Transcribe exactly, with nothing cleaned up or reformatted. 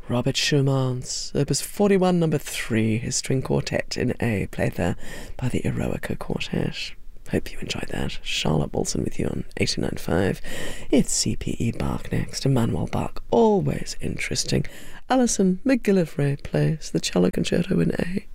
Robert Schumann's Opus forty-one, number three, his string quartet in A, played there by the Eroica Quartet. Hope you enjoyed that. Charlotte Wilson with you on eighty-nine point five. It's C P E Bach next. Emmanuel Bach, always interesting. Alison McGillivray plays the cello concerto in A.